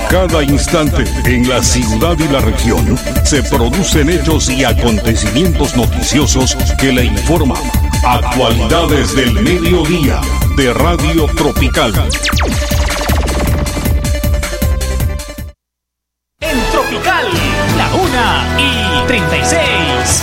cada instante, en la ciudad y la región, se producen hechos y acontecimientos noticiosos que le informan. Actualidades del mediodía de Radio Tropical. En Tropical, la 1:36.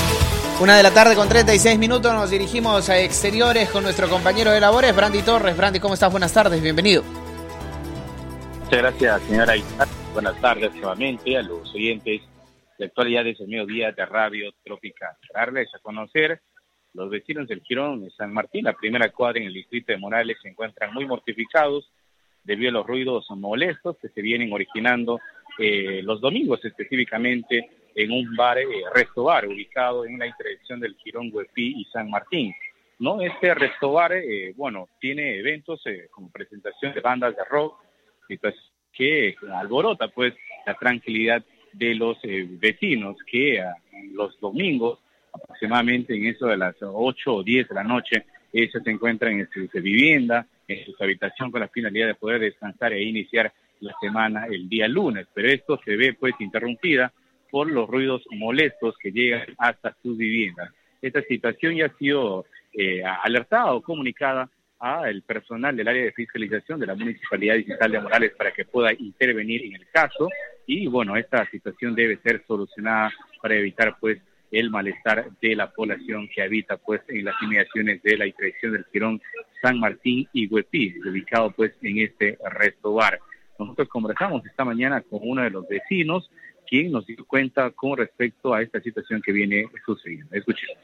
1:36 nos dirigimos a exteriores con nuestro compañero de labores, Brandy Torres. Brandy, ¿cómo estás? Buenas tardes, bienvenido. Muchas gracias, señora Isaac. Buenas tardes nuevamente a los oyentes de Actualidades del Mediodía de Radio Tropical. Darles a conocer, los vecinos del Jirón de San Martín, la primera cuadra en el distrito de Morales, se encuentran muy mortificados debido a los ruidos molestos que se vienen originando los domingos, específicamente en un bar, resto bar, ubicado en la intersección del Jirón, Huepí y San Martín. ¿No? Este resto bar, tiene eventos como presentación de bandas de rock, que alborota pues la tranquilidad de los vecinos que los domingos, aproximadamente en eso de las 8 o 10 de la noche, ellos se encuentran en su vivienda, en su habitación, con la finalidad de poder descansar e iniciar la semana el día lunes, pero esto se ve pues interrumpida por los ruidos molestos que llegan hasta sus viviendas. Esta situación ya ha sido alertada o comunicada al personal del área de fiscalización de la Municipalidad Distrital de Morales para que pueda intervenir en el caso, y bueno, esta situación debe ser solucionada para evitar pues el malestar de la población que habita pues en las inmediaciones de la intersección del Jirón, San Martín y Huepí, ubicado pues en este resto bar. Nosotros conversamos esta mañana con uno de los vecinos, quien nos dio cuenta con respecto a esta situación que viene sucediendo. Escuchemos.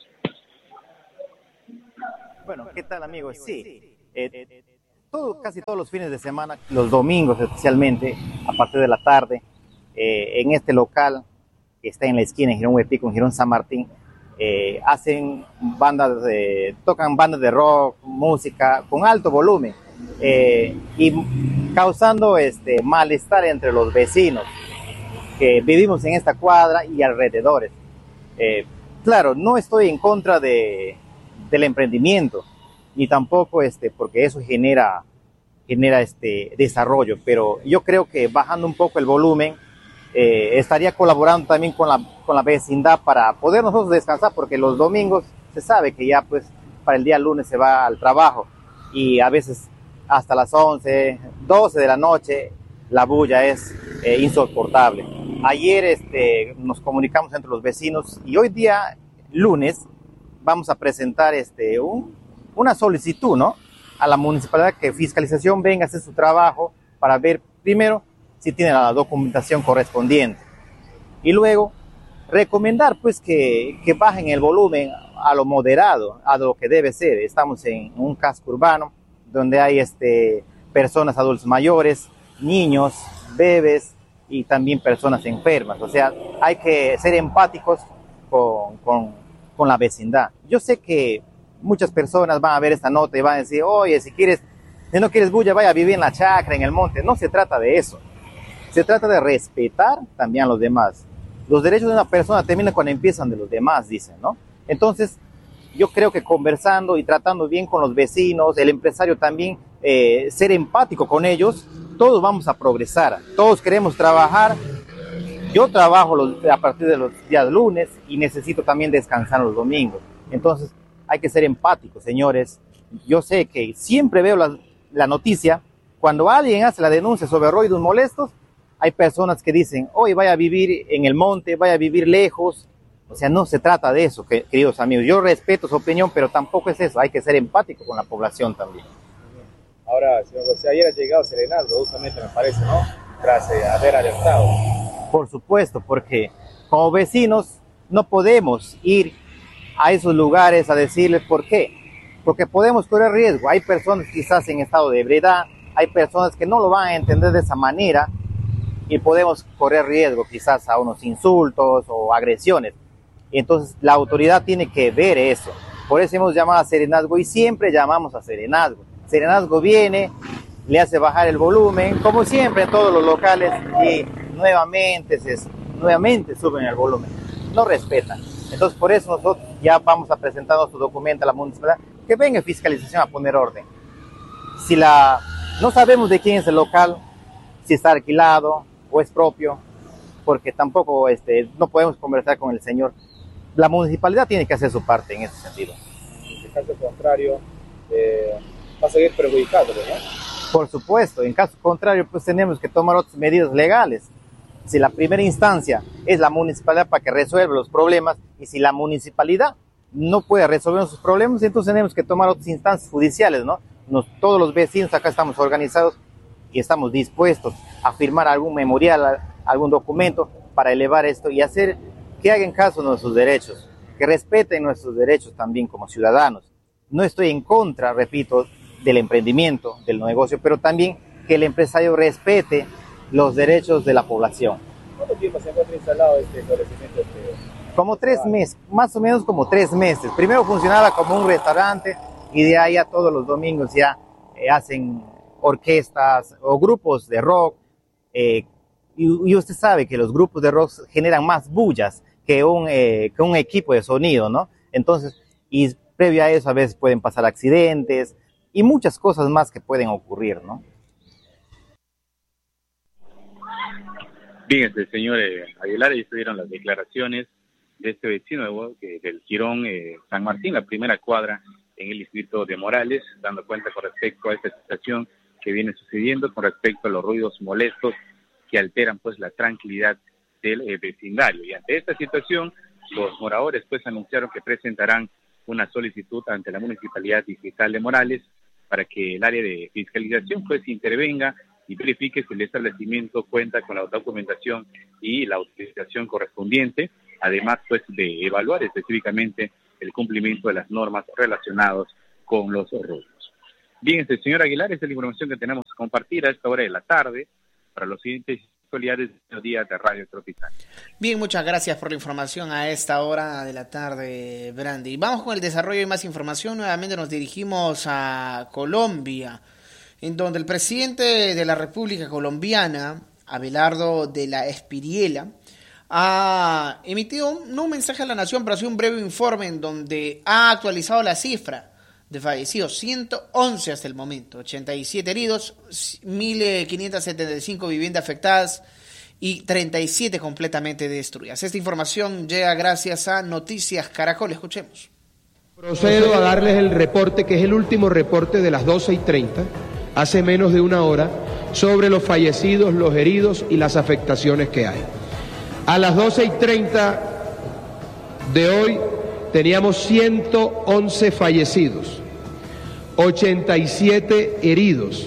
Bueno, ¿qué tal, amigos? Sí, casi todos los fines de semana, los domingos especialmente, a partir de la tarde, en este local que está en la esquina, en Jirón Huepí con Jirón San Martín, tocan bandas de rock, música con alto volumen, y causando malestar entre los vecinos que vivimos en esta cuadra y alrededores. Claro, no estoy en contra del emprendimiento, ni tampoco porque eso genera desarrollo, pero yo creo que bajando un poco el volumen estaría colaborando también con la vecindad para poder nosotros descansar, porque los domingos se sabe que ya pues para el día lunes se va al trabajo y a veces hasta las 11, 12 de la noche la bulla es insoportable. Ayer nos comunicamos entre los vecinos y hoy día lunes vamos a presentar una solicitud, ¿no?, a la municipalidad, que fiscalización venga a hacer su trabajo para ver primero si tiene la documentación correspondiente y luego recomendar pues que bajen el volumen a lo moderado, a lo que debe ser. Estamos en un casco urbano donde hay personas adultos mayores, niños, bebés y también personas enfermas. O sea, hay que ser empáticos con la vecindad. Yo sé que muchas personas van a ver esta nota y van a decir, oye, si no quieres bulla, vaya a vivir en la chacra, en el monte. No se trata de eso. Se trata de respetar también a los demás. Los derechos de una persona terminan cuando empiezan de los demás, dicen, ¿no? Entonces, yo creo que conversando y tratando bien con los vecinos, el empresario también, ser empático con ellos, todos vamos a progresar. Todos queremos trabajar. Yo trabajo a partir de los días lunes y necesito también descansar los domingos. Entonces, hay que ser empáticos, señores. Yo sé que siempre veo la noticia. Cuando alguien hace la denuncia sobre ruidos molestos, hay personas que dicen, oye, vaya a vivir en el monte, vaya a vivir lejos. O sea, no se trata de eso, queridos amigos. Yo respeto su opinión, pero tampoco es eso. Hay que ser empático con la población también. Ahora, señor José, ayer ha llegado Serenazgo, justamente me parece, ¿no?, tras haber alertado. Por supuesto, porque como vecinos no podemos ir a esos lugares a decirles por qué. Porque podemos correr riesgo. Hay personas quizás en estado de ebriedad, hay personas que no lo van a entender de esa manera y podemos correr riesgo quizás a unos insultos o agresiones. Entonces la autoridad tiene que ver eso. Por eso hemos llamado a Serenazgo y siempre llamamos a Serenazgo. Serenazgo viene, le hace bajar el volumen, como siempre en todos los locales, y nuevamente suben el volumen. No respetan. Entonces por eso nosotros ya vamos a presentar nuestro documento a la municipalidad, que venga fiscalización a poner orden. No sabemos de quién es el local, si está alquilado o es propio, porque tampoco no podemos conversar con el señor. La municipalidad tiene que hacer su parte en ese sentido. En caso contrario, va a seguir perjudicándolo, ¿no? Por supuesto, en caso contrario, pues tenemos que tomar otras medidas legales. Si la primera instancia es la municipalidad para que resuelva los problemas, y si la municipalidad no puede resolver sus problemas, entonces tenemos que tomar otras instancias judiciales, ¿no? Todos los vecinos acá estamos organizados y estamos dispuestos a firmar algún memorial, algún documento para elevar esto y hacer que hagan caso a nuestros derechos, que respeten nuestros derechos también como ciudadanos. No estoy en contra, repito, del emprendimiento, del negocio, pero también que el empresario respete los derechos de la población. ¿Cuánto tiempo se encuentra instalado este establecimiento? Como 3 meses, más o menos como 3 meses. Primero funcionaba como un restaurante y de ahí a todos los domingos ya hacen orquestas o grupos de rock. Y usted sabe que los grupos de rock generan más bullas que un equipo de sonido, ¿no? Entonces, y previo a eso a veces pueden pasar accidentes y muchas cosas más que pueden ocurrir, ¿no? Bien, señor Aguilar, ahí estuvieron las declaraciones de este vecino del Jirón San Martín, la primera cuadra en el distrito de Morales, dando cuenta con respecto a esta situación que viene sucediendo, con respecto a los ruidos molestos que alteran pues la tranquilidad del vecindario. Y ante esta situación, los moradores pues anunciaron que presentarán una solicitud ante la Municipalidad Distrital de Morales para que el área de fiscalización pues intervenga y verifique si el establecimiento cuenta con la documentación y la autorización correspondiente, además pues de evaluar específicamente el cumplimiento de las normas relacionadas con los ruidos. Bien, señor Aguilar, esta es la información que tenemos que compartir a esta hora de la tarde para los siguientes actualidades del día de Radio Tropical. Bien, muchas gracias por la información a esta hora de la tarde, Brandy. Vamos con el desarrollo de más información. Nuevamente nos dirigimos a Colombia, en donde el presidente de la República Colombiana, Abelardo de la Espiriela, ha emitido un mensaje a la nación, pero ha sido un breve informe en donde ha actualizado la cifra de fallecidos, 111 hasta el momento, 87 heridos, 1.575 viviendas afectadas y 37 completamente destruidas. Esta información llega gracias a Noticias Caracol. Escuchemos. Procedo a darles el reporte, que es el último reporte de las 12:30, hace menos de una hora, sobre los fallecidos, los heridos y las afectaciones que hay. A las 12:30 de hoy teníamos 111 fallecidos, 87 heridos,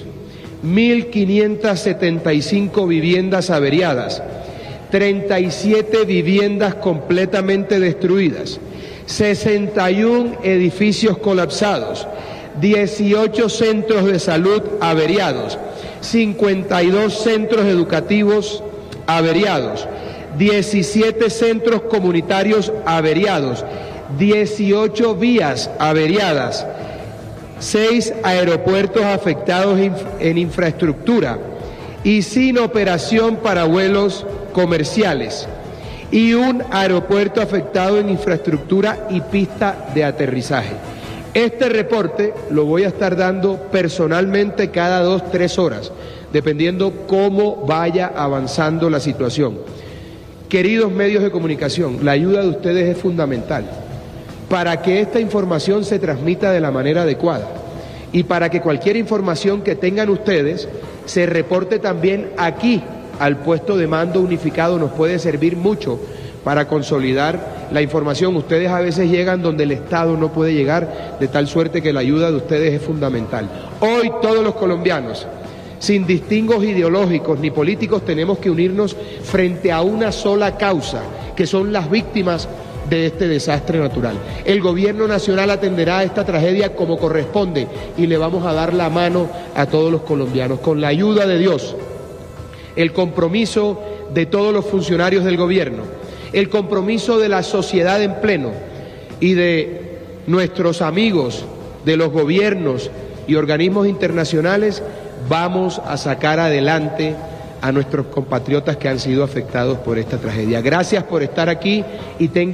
1.575 viviendas averiadas, 37 viviendas completamente destruidas, 61 edificios colapsados, 18 centros de salud averiados, 52 centros educativos averiados, 17 centros comunitarios averiados, 18 vías averiadas, 6 aeropuertos afectados en infraestructura y sin operación para vuelos comerciales, y un aeropuerto afectado en infraestructura y pista de aterrizaje. Este reporte lo voy a estar dando personalmente cada 2-3 horas, dependiendo cómo vaya avanzando la situación. Queridos medios de comunicación, la ayuda de ustedes es fundamental para que esta información se transmita de la manera adecuada y para que cualquier información que tengan ustedes se reporte también aquí al puesto de mando unificado. Nos puede servir mucho para consolidar la información. Ustedes a veces llegan donde el Estado no puede llegar, de tal suerte que la ayuda de ustedes es fundamental. Hoy todos los colombianos, sin distingos ideológicos ni políticos, tenemos que unirnos frente a una sola causa, que son las víctimas de este desastre natural. El gobierno nacional atenderá a esta tragedia como corresponde y le vamos a dar la mano a todos los colombianos. Con la ayuda de Dios, el compromiso de todos los funcionarios del gobierno, el compromiso de la sociedad en pleno y de nuestros amigos de los gobiernos y organismos internacionales, vamos a sacar adelante a nuestros compatriotas que han sido afectados por esta tragedia. Gracias por estar aquí y tenga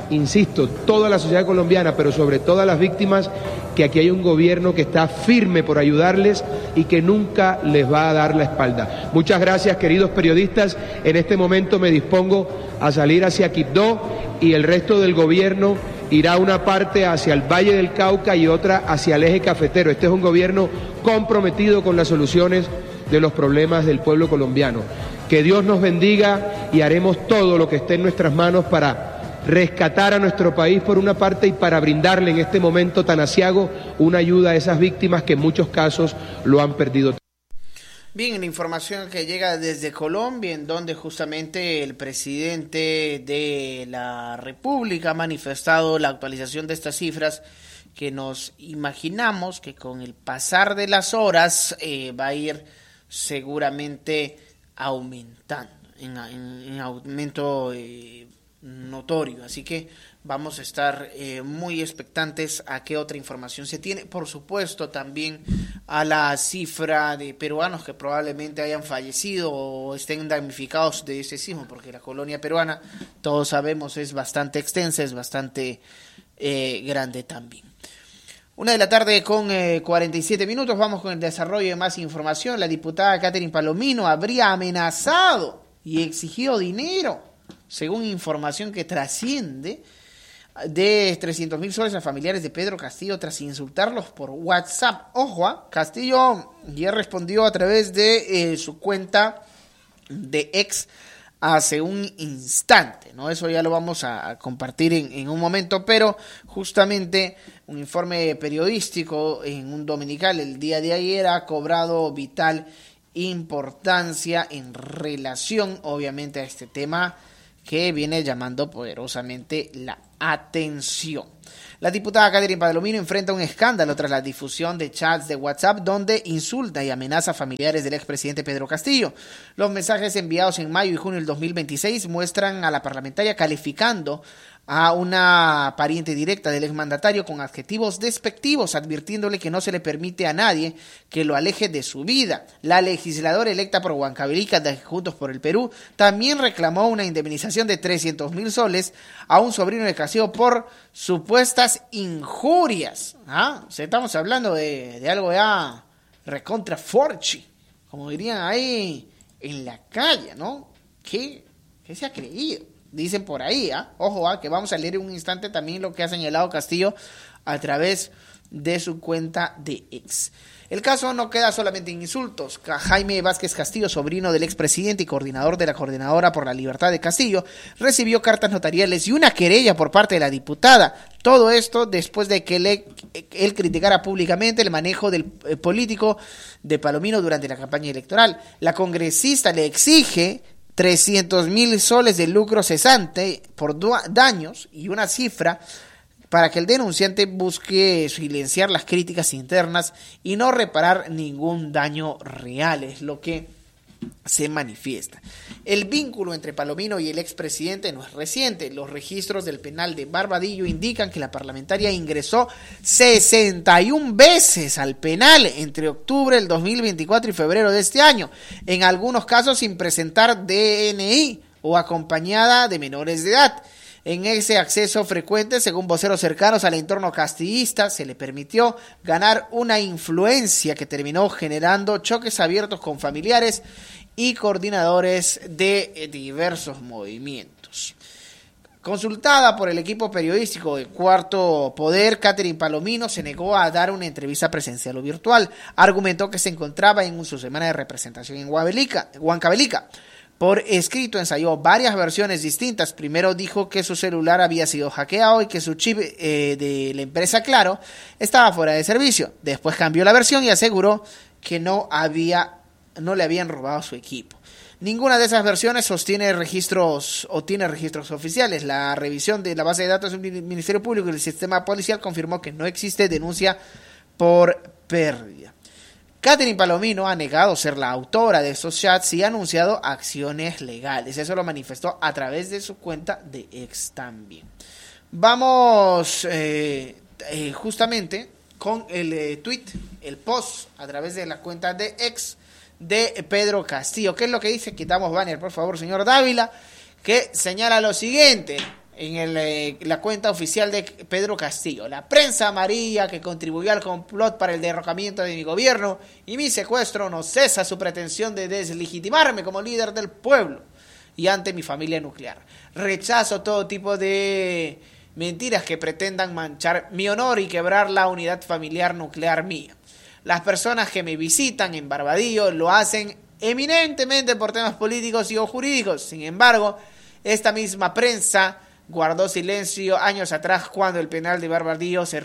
insisto, toda la sociedad colombiana, pero sobre todo a las víctimas, que aquí hay un gobierno que está firme por ayudarles y que nunca les va a dar la espalda. Muchas gracias, queridos periodistas. En este momento me dispongo a salir hacia Quibdó y el resto del gobierno irá una parte hacia el Valle del Cauca y otra hacia el eje cafetero. Este es un gobierno comprometido con las soluciones de los problemas del pueblo colombiano. Que Dios nos bendiga y haremos todo lo que esté en nuestras manos para rescatar a nuestro país por una parte y para brindarle en este momento tan aciago una ayuda a esas víctimas que en muchos casos lo han perdido. Bien, la información que llega desde Colombia, en donde justamente el presidente de la República ha manifestado la actualización de estas cifras, que nos imaginamos que con el pasar de las horas va a ir seguramente aumentando, en aumento notorio. Así que vamos a estar muy expectantes a qué otra información se tiene. Por supuesto, también a la cifra de peruanos que probablemente hayan fallecido o estén damnificados de este sismo, porque la colonia peruana, todos sabemos, es bastante extensa, es bastante grande también. 1:00 p.m. con 47 minutos. Vamos con el desarrollo de más información. La diputada Catherine Palomino habría amenazado y exigido dinero, según información que trasciende, de 300.000 soles a familiares de Pedro Castillo tras insultarlos por WhatsApp. Ojo, Castillo ya respondió a través de su cuenta de X hace un instante, ¿no? Eso ya lo vamos a compartir en un momento, pero justamente un informe periodístico en un dominical el día de ayer ha cobrado vital importancia en relación, obviamente, a este tema que viene llamando poderosamente la atención. La diputada Catherine Palomino enfrenta un escándalo tras la difusión de chats de WhatsApp donde insulta y amenaza a familiares del expresidente Pedro Castillo. Los mensajes enviados en mayo y junio del 2026 muestran a la parlamentaria calificando a una pariente directa del exmandatario con adjetivos despectivos, advirtiéndole que no se le permite a nadie que lo aleje de su vida. La legisladora electa por Huancavelica de Juntos por el Perú también reclamó una indemnización de 300.000 soles a un sobrino de Castillo por supuestas injurias. Estamos hablando de algo ya recontra forchi, como dirían ahí en la calle, ¿no? ¿Qué se ha creído? Dicen por ahí, ojo, que vamos a leer en un instante también lo que ha señalado Castillo a través de su cuenta de X. El caso no queda solamente en insultos. Jaime Vázquez Castillo, sobrino del expresidente y coordinador de la Coordinadora por la Libertad de Castillo, recibió cartas notariales y una querella por parte de la diputada. Todo esto después de que él criticara públicamente el manejo del político de Palomino durante la campaña electoral. La congresista le exige 300.000 soles de lucro cesante por daños y una cifra para que el denunciante busque silenciar las críticas internas y no reparar ningún daño real, es lo que se manifiesta. El vínculo entre Palomino y el expresidente no es reciente. Los registros del penal de Barbadillo indican que la parlamentaria ingresó 61 veces al penal entre octubre del 2024 y febrero de este año, en algunos casos sin presentar DNI o acompañada de menores de edad. En ese acceso frecuente, según voceros cercanos al entorno castillista, se le permitió ganar una influencia que terminó generando choques abiertos con familiares y coordinadores de diversos movimientos. Consultada por el equipo periodístico de Cuarto Poder, Catherine Palomino se negó a dar una entrevista presencial o virtual. Argumentó que se encontraba en su semana de representación en Huancavelica. Por escrito ensayó varias versiones distintas. Primero dijo que su celular había sido hackeado y que su chip de la empresa Claro estaba fuera de servicio. Después cambió la versión y aseguró que no le habían robado su equipo. Ninguna de esas versiones sostiene registros o tiene registros oficiales. La revisión de la base de datos del Ministerio Público y del sistema policial confirmó que no existe denuncia por pérdida. Catherine Palomino ha negado ser la autora de esos chats y ha anunciado acciones legales. Eso lo manifestó a través de su cuenta de X también. Vamos justamente con el tweet, el post a través de la cuenta de X de Pedro Castillo. ¿Qué es lo que dice? Quitamos banner, por favor, señor Dávila, que señala lo siguiente. en la cuenta oficial de Pedro Castillo. La prensa amarilla que contribuyó al complot para el derrocamiento de mi gobierno y mi secuestro no cesa su pretensión de deslegitimarme como líder del pueblo y ante mi familia nuclear. Rechazo todo tipo de mentiras que pretendan manchar mi honor y quebrar la unidad familiar nuclear mía. Las personas que me visitan en Barbadillo lo hacen eminentemente por temas políticos y o jurídicos. Sin embargo, esta misma prensa guardó silencio años atrás cuando el penal de Barbadillo se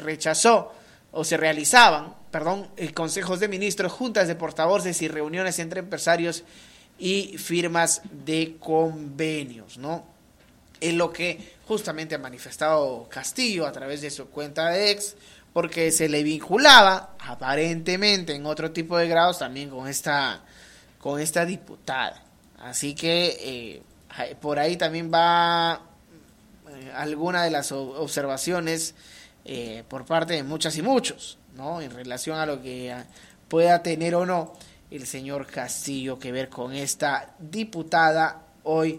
realizaban consejos de ministros, juntas de portavoces y reuniones entre empresarios y firmas de convenios, ¿no? Es lo que justamente ha manifestado Castillo a través de su cuenta de X, porque se le vinculaba aparentemente en otro tipo de grados también con esta diputada. Así que por ahí también va alguna de las observaciones por parte de muchas y muchos, ¿no? En relación a lo que pueda tener o no el señor Castillo que ver con esta diputada hoy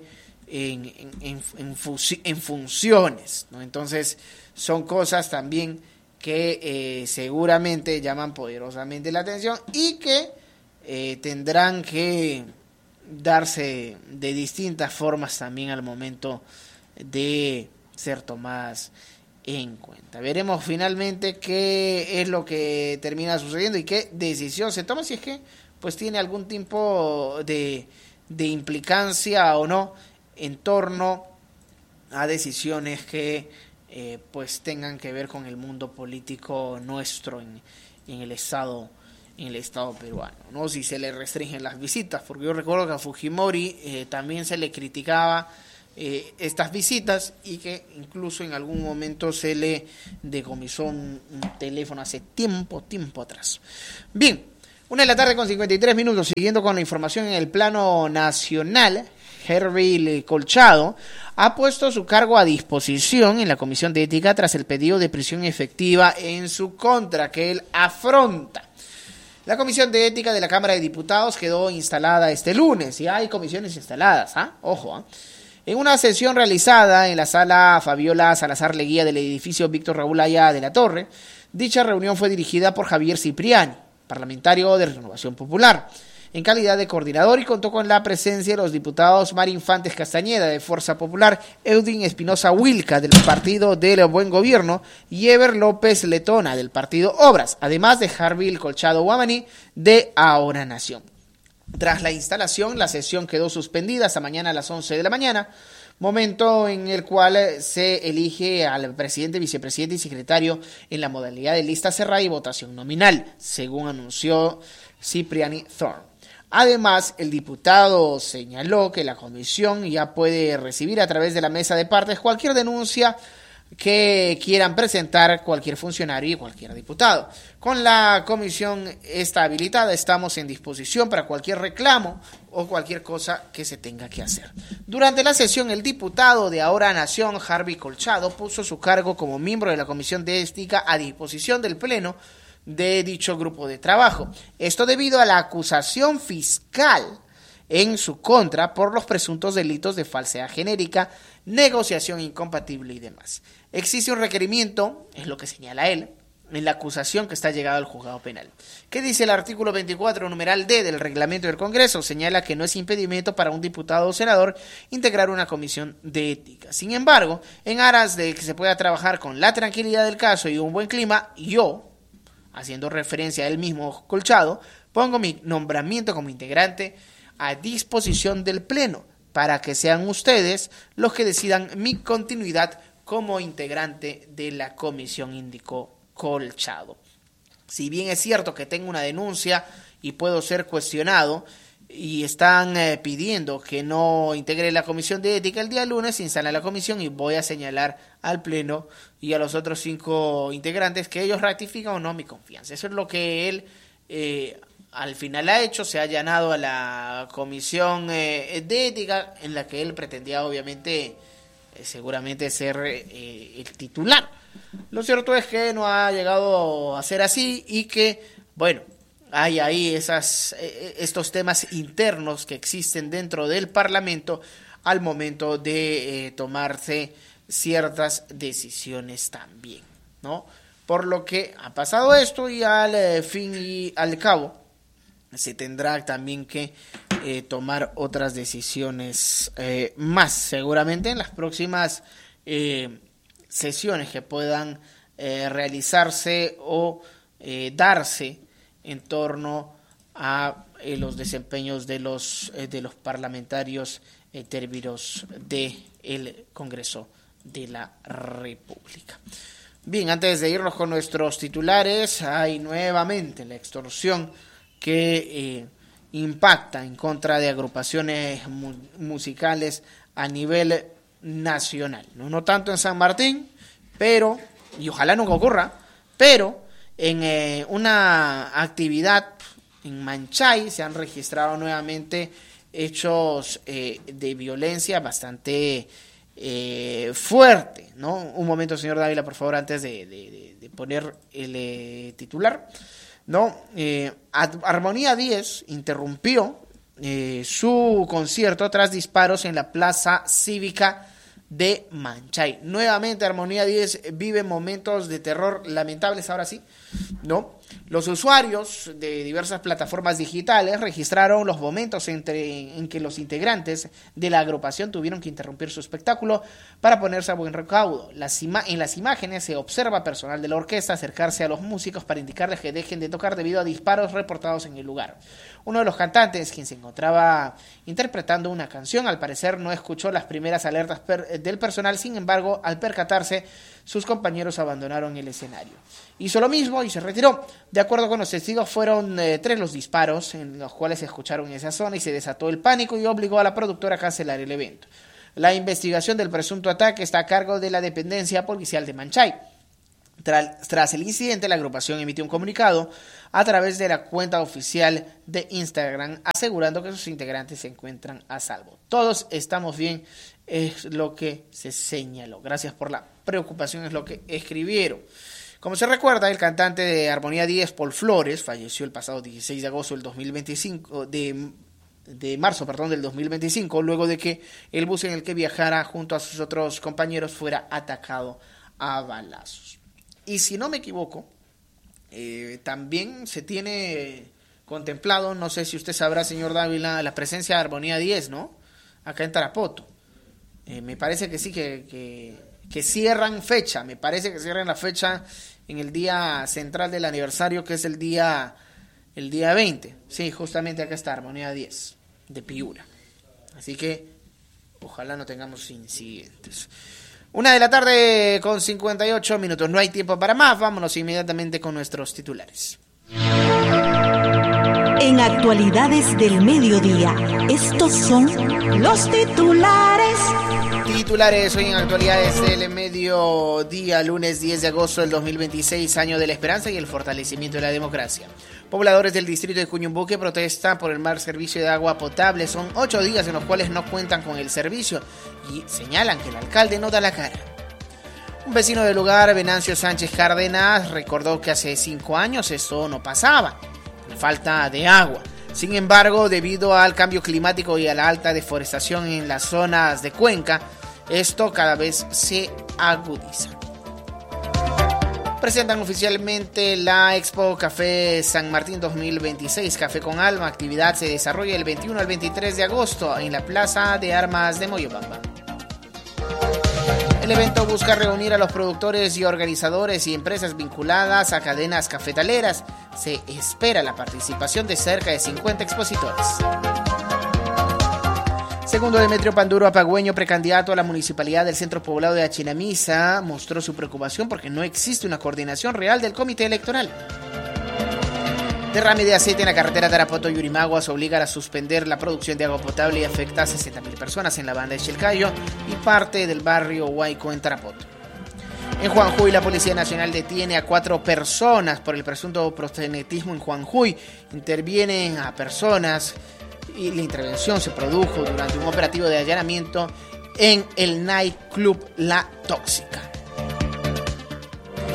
en funciones, ¿no? Entonces son cosas también que seguramente llaman poderosamente la atención y que tendrán que darse de distintas formas también al momento de ser tomadas en cuenta. Veremos finalmente qué es lo que termina sucediendo y qué decisión se toma, si es que pues tiene algún tipo de implicancia o no en torno a decisiones que pues tengan que ver con el mundo político nuestro en el estado peruano, ¿no? Si se le restringen las visitas, porque yo recuerdo que a Fujimori también se le criticaba estas visitas y que incluso en algún momento se le decomisó un teléfono hace tiempo atrás. Bien, 1:53 siguiendo con la información en el plano nacional. Herbie Colchado ha puesto su cargo a disposición en la Comisión de Ética tras el pedido de prisión efectiva en su contra que él afronta. La Comisión de Ética de la Cámara de Diputados quedó instalada este lunes. Y hay comisiones instaladas, ojo. En una sesión realizada en la sala Fabiola Salazar Leguía del edificio Víctor Raúl Aya de la Torre, dicha reunión fue dirigida por Javier Cipriani, parlamentario de Renovación Popular, en calidad de coordinador, y contó con la presencia de los diputados Mari Infantes Castañeda de Fuerza Popular, Eudin Espinosa Wilca del Partido del Buen Gobierno y Ever López Letona del Partido Obras, además de Harville Colchado Guamaní de Ahora Nación. Tras la instalación, la sesión quedó suspendida hasta mañana a las 11 de la mañana, momento en el cual se elige al presidente, vicepresidente y secretario en la modalidad de lista cerrada y votación nominal, según anunció Cipriani Thorne. Además, el diputado señaló que la comisión ya puede recibir a través de la mesa de partes cualquier denuncia que quieran presentar cualquier funcionario y cualquier diputado. Con la comisión está habilitada, estamos en disposición para cualquier reclamo o cualquier cosa que se tenga que hacer. Durante la sesión, el diputado de Ahora Nación, Harvey Colchado, puso su cargo como miembro de la Comisión de Ética a disposición del Pleno de dicho grupo de trabajo. Esto debido a la acusación fiscal en su contra por los presuntos delitos de falsedad genérica, negociación incompatible y demás. Existe un requerimiento, es lo que señala él, en la acusación que está llegada al juzgado penal. ¿Qué dice el artículo 24, numeral D del reglamento del Congreso? Señala que no es impedimento para un diputado o senador integrar una comisión de ética. Sin embargo, en aras de que se pueda trabajar con la tranquilidad del caso y un buen clima, yo, haciendo referencia a él mismo, Colchado, pongo mi nombramiento como integrante a disposición del Pleno para que sean ustedes los que decidan mi continuidad como integrante de la comisión, indicó Colchado. Si bien es cierto que tengo una denuncia y puedo ser cuestionado y están pidiendo que no integre la comisión de ética, el día lunes se instala la comisión y voy a señalar al Pleno y a los otros 5 integrantes que ellos ratifican o no mi confianza. Eso es lo que él al final ha hecho, se ha allanado a la comisión de ética en la que él pretendía obviamente seguramente ser el titular. Lo cierto es que no ha llegado a ser así y que, bueno, hay ahí estos temas internos que existen dentro del Parlamento al momento de tomarse ciertas decisiones también, ¿no? Por lo que ha pasado esto y al fin y al cabo se tendrá también que tomar otras decisiones más, seguramente en las próximas sesiones que puedan realizarse o darse en torno a los desempeños de los parlamentarios en términos del Congreso de la República. Bien, antes de irnos con nuestros titulares, hay nuevamente la extorsión que impacta en contra de agrupaciones musicales a nivel nacional. No tanto en San Martín, pero, y ojalá nunca ocurra, pero en una actividad en Manchay se han registrado nuevamente hechos de violencia bastante fuerte, ¿no? Un momento, señor Dávila, por favor, antes de poner el titular, ¿no? Armonía 10 interrumpió su concierto tras disparos en la plaza cívica de Manchay. Nuevamente Armonía 10 vive momentos de terror lamentables, ahora sí, ¿no? Los usuarios de diversas plataformas digitales registraron los momentos en que los integrantes de la agrupación tuvieron que interrumpir su espectáculo para ponerse a buen recaudo. En las imágenes se observa personal de la orquesta acercarse a los músicos para indicarles que dejen de tocar debido a disparos reportados en el lugar. Uno de los cantantes, quien se encontraba interpretando una canción, al parecer no escuchó las primeras alertas del personal. Sin embargo, al percatarse, sus compañeros abandonaron el escenario. Hizo lo mismo y se retiró. De acuerdo con los testigos, fueron 3 los disparos en los cuales se escucharon en esa zona y se desató el pánico y obligó a la productora a cancelar el evento. La investigación del presunto ataque está a cargo de la dependencia policial de Manchay. Tras el incidente, la agrupación emitió un comunicado a través de la cuenta oficial de Instagram asegurando que sus integrantes se encuentran a salvo. Todos estamos bien, es lo que se señaló. Gracias por la preocupación, es lo que escribieron. Como se recuerda, el cantante de Armonía 10, Paul Flores, falleció el pasado 16 de agosto del 2025, de marzo del 2025, luego de que el bus en el que viajara junto a sus otros compañeros fuera atacado a balazos. Y si no me equivoco, también se tiene contemplado, no sé si usted sabrá, señor Dávila, la presencia de Armonía 10, ¿no? Acá en Tarapoto. Me parece que sí, que cierran fecha, me parece que cierran la fecha en el día central del aniversario, que es el día 20. Sí, justamente acá está Armonía 10, de Piura. Así que ojalá no tengamos incidentes. 1:58 p.m, no hay tiempo para más, vámonos inmediatamente con nuestros titulares. En Actualidades del Mediodía, estos son los titulares. Titulares hoy en Actualidades del Mediodía, lunes 10 de agosto del 2026, año de la esperanza y el fortalecimiento de la democracia. Pobladores del distrito de Cuñumbuque protestan por el mal servicio de agua potable. Son 8 días en los cuales no cuentan con el servicio y señalan que el alcalde no da la cara. Un vecino del lugar, Venancio Sánchez Cárdenas, recordó que hace 5 años esto no pasaba, falta de agua. Sin embargo, debido al cambio climático y a la alta deforestación en las zonas de Cuenca, esto cada vez se agudiza. Presentan oficialmente la Expo Café San Martín 2026, Café con Alma. Actividad se desarrolla del 21 al 23 de agosto en la Plaza de Armas de Moyobamba. El evento busca reunir a los productores y organizadores y empresas vinculadas a cadenas cafetaleras. Se espera la participación de cerca de 50 expositores. Segundo Demetrio Panduro Apagüeño, precandidato a la municipalidad del centro poblado de Achinamisa, mostró su preocupación porque no existe una coordinación real del comité electoral. Derrame de aceite en la carretera Tarapoto-Yurimaguas obliga a suspender la producción de agua potable y afecta a 60.000 personas en la banda de Chilcayo y parte del barrio Huayco en Tarapoto. En Juanjuy, la Policía Nacional detiene a 4 personas por el presunto proxenetismo en Juanjuy. Intervienen a personas y la intervención se produjo durante un operativo de allanamiento en el nightclub La Tóxica.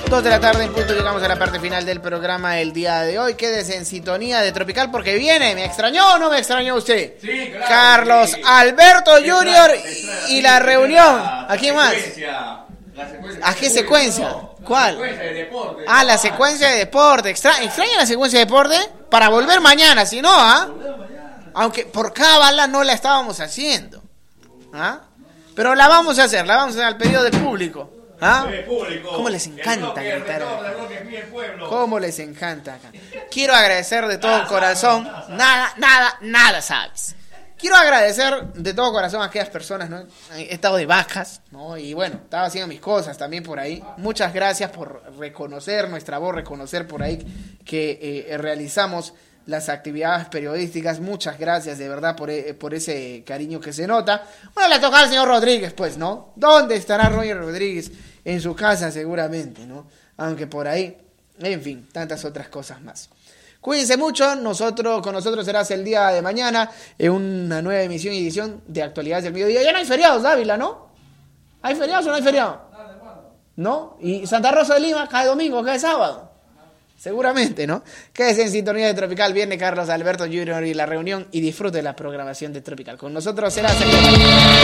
2 de la tarde en punto, llegamos a la parte final del programa el día de hoy. Quédese en sintonía de Tropical porque viene. ¿Me extrañó o no me extrañó usted? Sí, claro. Carlos Alberto Jr. y la reunión. ¿A quién más? ¿A qué secuencia? ¿Cuál? La secuencia de deporte. Ah, la secuencia de deporte. ¿Extraña la secuencia de deporte? Para volver mañana, si no, ¿ah? Aunque por cábala no la estábamos haciendo. ¿Ah? Pero la vamos a hacer al pedido del público. ¿Ah? ¿Cómo les encanta gritar? ¿Cómo les encanta acá? Quiero agradecer de todo corazón. Nada sabes. Quiero agradecer de todo corazón a aquellas personas, ¿no? He estado de bajas, ¿no? Y bueno, estaba haciendo mis cosas también por ahí. Muchas gracias por reconocer nuestra voz, reconocer por ahí que realizamos las actividades periodísticas. Muchas gracias de verdad por ese cariño que se nota. Bueno, le toca al señor Rodríguez, pues, ¿no? ¿Dónde estará Roger Rodríguez? En su casa seguramente, ¿no? Aunque por ahí, en fin, tantas otras cosas más. Cuídense mucho, con nosotros serás el día de mañana en una nueva emisión y edición de Actualidades del Mediodía. Ya no hay feriados, Dávila, ¿no? ¿Hay feriados o no hay feriados? ¿No? ¿Y Santa Rosa de Lima cae domingo, cae sábado? Seguramente, ¿no? Quédese en sintonía de Tropical. Viene Carlos Alberto Jr. y la reunión y disfrute de la programación de Tropical. Con nosotros será el día de mañana.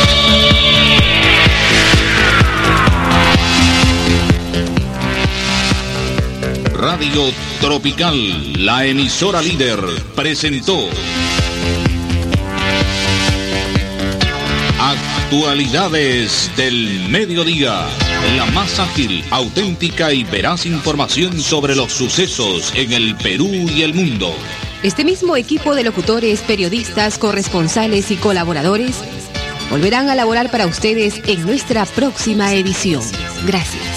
Radio Tropical, la emisora líder, presentó Actualidades del Mediodía, la más ágil, auténtica y veraz información sobre los sucesos en el Perú y el mundo. Este mismo equipo de locutores, periodistas, corresponsales y colaboradores volverán a laborar para ustedes en nuestra próxima edición. Gracias.